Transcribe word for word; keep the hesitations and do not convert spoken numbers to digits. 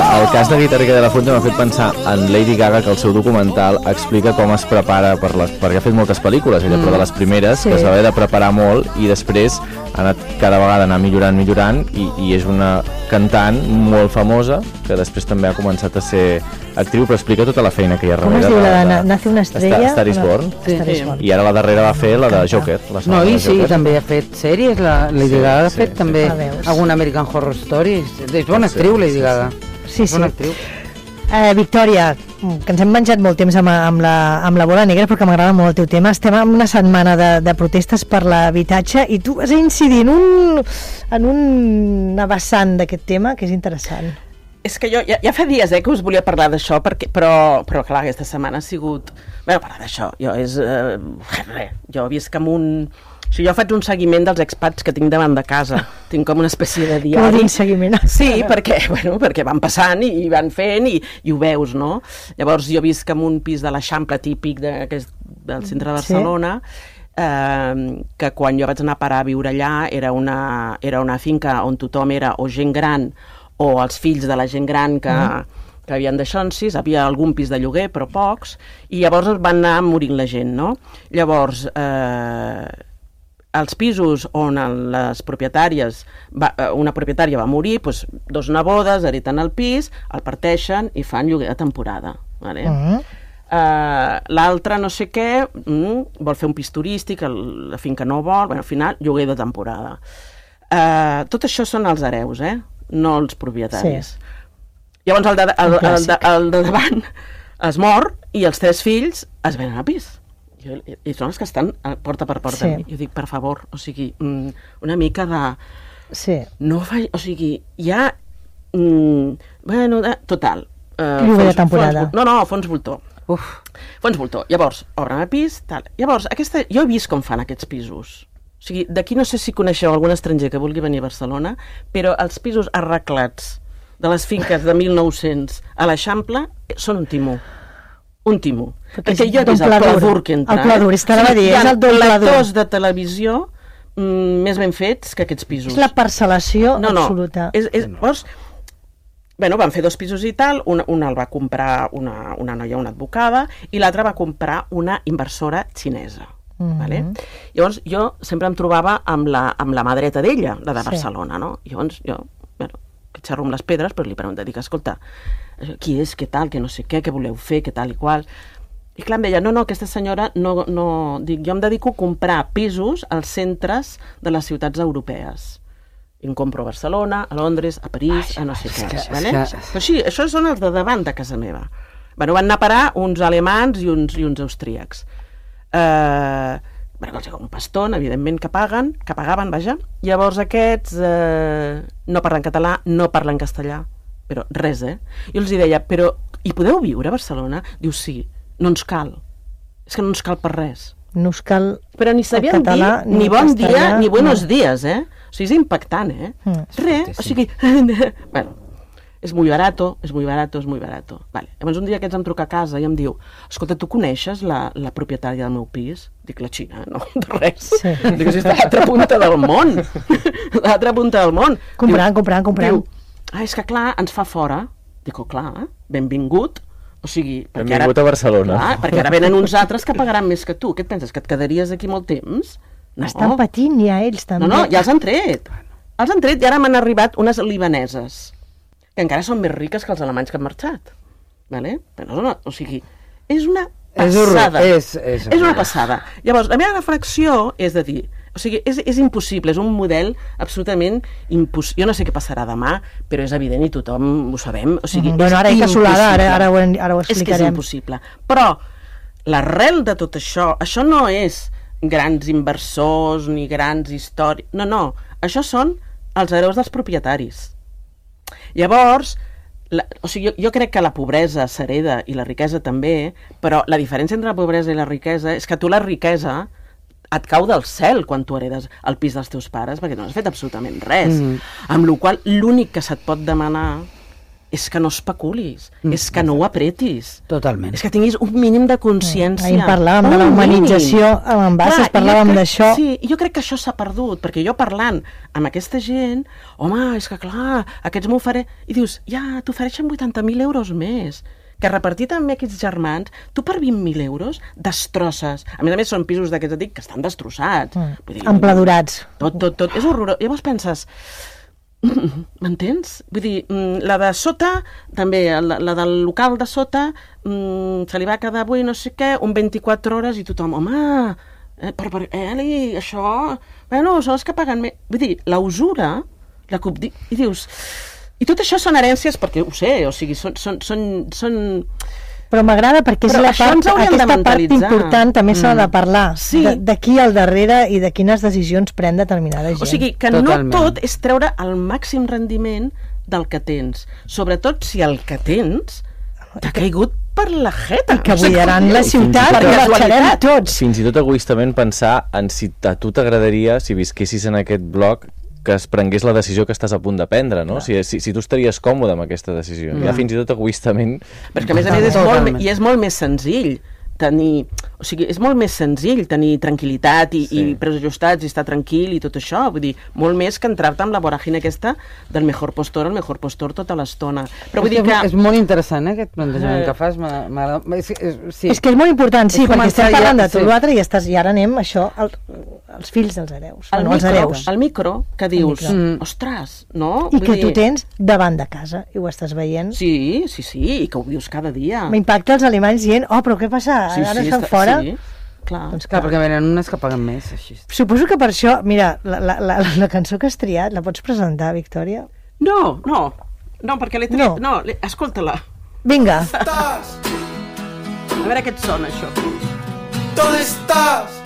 el cas de Guitarrica de la Fuente m'ha fet pensar en Lady Gaga, que el seu documental explica com es prepara per les, perquè ha fet moltes pel·lícules, ella, mm. però de les primeres, sí. que s'ha de preparar molt i després ha anat cada vegada anar millorant, millorant i, i és una cantant molt famosa que després també ha començat a ser actriu, però explica tota la feina que hi ha darrere. Com es diu, la de Nace una estrella? Star is Born. Sí, sí. I ara la darrera va fer la de Joker. La no, i sí, Joker. També ha fet sèries, la Lady sí, Gaga ha fet sí, també sí. algun American Horror Story. És bona actriu, Lady Gaga. Sí, sí. Bona actriu. Uh, Victòria, que ens hem menjat molt temps amb, amb, la, amb la bola negra perquè m'agrada molt el teu tema. Estem en una setmana de, de protestes per l'habitatge i tu vas a incidir en, un, en una vessant d'aquest tema que és interessant. És que jo ja, ja fa dies eh, que us volia parlar d'això, perquè, però, però clar, aquesta setmana ha sigut... Bé, parlar d'això, jo és... Eh, res, jo visc amb un... O sigui, jo faig un seguiment dels expats que tinc davant de casa. Tinc com una espècie de diari. Com un seguiment. Sí, perquè, bueno, perquè van passant i, i van fent i, i ho veus, no? Llavors jo visc en un pis de l'Eixample típic de, que és del centre de Barcelona, sí. eh, que quan jo vaig anar a parar a viure allà era una, era una finca on tothom era o gent gran o els fills de la gent gran que, mm. que havien deixonsis, havia algun pis de lloguer, però pocs, i llavors van anar morint la gent, no? Llavors, eh, els pisos on les propietàries, va, una propietària va morir, doncs, dos nebodes hereten el pis, el parteixen i fan lloguer de temporada, vale? Mm. Eh, l'altre no sé què, mm, vol fer un pis turístic, el, la finca no vol, bueno, al final, lloguer de temporada. Eh, tot això són els hereus, eh? No els propietaris. Sí. Llavors el de, el, el, el, de, el de davant es mor i els tres fills es venen a pis. I, i són els que estan porta per porta. Sí. Jo dic, per favor, o sigui, una mica de... Sí. No fa... O sigui, ja... Mm, bueno, de, total. Uh, Lloguer de temporada. Fons, no, no, fons voltor. Uf. Fons voltor. Llavors, obren el pis, tal. Llavors, aquesta, jo he vist com fan aquests pisos. O sigui, d'aquí no sé si coneixeu algun estranger que vulgui venir a Barcelona, però els pisos arreglats de les finques de mil nou-cents a l'Eixample són un timó. Un timó. Perquè, perquè jo he vist el pladur que entra. El pladur, és que anava a dir, és el doble pladur. Hi ha lectors de televisió mm, més ben fets que aquests pisos. És la parcel·lació no, no. absoluta. És, és, llavors, bueno, van fer dos pisos i tal, una, una el va comprar una, una noia, una advocada, i l'altra va comprar una inversora xinesa. Mm-hmm. Vale? Llavors jo sempre em trobava amb la, amb la mà dreta d'ella, la de Barcelona, sí. No? Llavors jo, bueno, que xerro amb les pedres, però li pregunto, dic, escolta, qui és, què tal, què no sé què, què voleu fer, què tal i qual. I clar, em deia, no, no, aquesta senyora, no, no, dic, jo em dedico a comprar pisos als centres de les ciutats europees. I em compro a Barcelona, a Londres, a París, Ai, a no sé què. Que, vale? que... Però sí, això són els de davant de casa meva. Bueno, van anar a parar uns alemans i uns, i uns austríacs. Eh, bueno, un paston, evidentment, que paguen, que pagaven, vaja. Llavors aquests eh, no parlen català, no parlen castellà, però res, eh? Jo els deia, però hi podeu viure a Barcelona? Diu, sí, no ens cal. És que no ens cal per res. No us cal però ni sabien català, dir ni, ni bon castellà, dia ni buenos no. dies, eh? O sigui, és impactant, eh? Mm. Res, o sigui... bueno, és molt barato, és molt barato, és molt barato. Vale. Llavors un dia aquests em truca a casa i em diu, escolta, tu coneixes la, la propietària del meu pis? Dic, la Xina, no, de res. Sí. Dic, si està a l'altra punta del món. A l'altra punta del món. Comprant, comprant, comprant. Diu, ah, és que clar, ens fa fora. Dic, oh, clar, benvingut. O sigui, perquè benvingut ara, a Barcelona. Clar, perquè ara venen uns altres que pagaran més que tu. Què et penses, que et quedaries aquí molt temps? No. Estan patint ja ells també. No, no, ja els han tret. Els han tret i ara m'han arribat unes libaneses que encara són més riques que els alemanys que han marxat. Vale? Però no, o sigui, és una passada. És, és, és una passada. Llavors, la meva reflexió és de dir, o sigui, és, és impossible, és un model absolutament impossible. Jo no sé què passarà demà, però és evident i tothom ho sabem. O sigui, mm, bueno, ara hi ha casolada, ara, ara, ho, ara ho explicarem. És que és impossible. Però l'arrel de tot això, això no és grans inversors ni grans històries. No, no. Això són els hereus dels propietaris. Llavors, la, o sigui, jo, jo crec que la pobresa s'hereda i la riquesa també, però la diferència entre la pobresa i la riquesa és que tu la riquesa et cau del cel quan tu heredes el pis dels teus pares, perquè no has fet absolutament res. Mm. Amb la qual cosa, l'únic que se't pot demanar és que no especulis, mm. és que no ho apretis. Totalment. És que tinguis un mínim de consciència. Ahir parlàvem de la humanització, amb Bassas parlàvem d'això. Sí, jo crec que això s'ha perdut, perquè jo parlant amb aquesta gent, home, és que clar, aquests m'ho faré... I dius, ja, t'ofereixen vuitanta mil euros més, que repartir també aquests germans, tu per vint mil euros destrosses. A més a més, són pisos d'aquests, dic, que estan destrossats. Mm. Vull dir, empladurats. Tot, tot, tot. És horrorós. Llavors penses, m'entens? Vull dir, la de sota, també, la, la del local de sota, se li va quedar avui no sé què, un vint-i-quatre hores i tothom, home, eh, per, per Eli, això... Bueno, són els que paguen més. Vull dir, la usura, la que di... I dius... I tot això són herències, perquè ho sé, o sigui, són... són, són, són... Però m'agrada perquè és Però la això part, ens hauríem de aquesta part mentalitzar. important també s'ha de parlar, Sí. de, de qui al darrere i de quines decisions pren determinada gent. O sigui, que Totalment. no tot és treure el màxim rendiment del que tens. Sobretot si el que tens t'ha caigut per la jeta. I que buidaran la ciutat, Per que marxarem casualitat. tots. Fins i tot egoistament pensar en si a tu t'agradaria, si visquessis en aquest bloc, que es prengués la decisió que estàs a punt de prendre, no? Si, si, si tu estaries còmode amb aquesta decisió. Ja fins i tot egoistament... Però és que a més a més és molt, me- i és molt més senzill tenir... O sigui, és molt més senzill tenir tranquil·litat i, Sí. i preus ajustats i estar tranquil i tot això. Vull dir, molt més que entrar-te amb la voràgine aquesta del mejor postor al mejor postor tota l'estona. Però vull dir que... És molt interessant, eh, aquest plantejament Eh. que fas. m'ha- m'agrada. És, és, sí. És que és molt important, sí, És perquè començar estem parlant ja- de tot sí. l'altre i, estàs, i ara anem, això, el, els fills dels hereus. El Bueno, els micro, hereus. el micro, que dius, micro. Mm. ostres, no? I Vull que dir, tu tens davant de casa, i ho estàs veient. Sí, sí, sí, i que ho vius cada dia. M'impacta els alemanys dient, oh, però què passa? Sí, Ara sí, estan està- fora. Sí, clar. Doncs Clar, perquè venen unes que paguen més, així. Suposo que per això, mira, la, la, la, la cançó que has triat, la pots presentar, Victòria? No, no, no, perquè l'he triat... No. No, l'he- escolta-la. Vinga. A veure què et sona, això. ¿Dónde estás?